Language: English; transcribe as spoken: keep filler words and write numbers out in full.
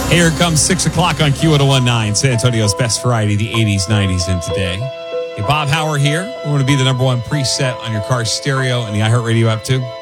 Here it comes six o'clock on Q one oh one nine, San Antonio's best variety, the eighties, nineties, and today. Hey, Bob Hauer here. We want to be the number one preset on your car stereo and the iHeartRadio app too.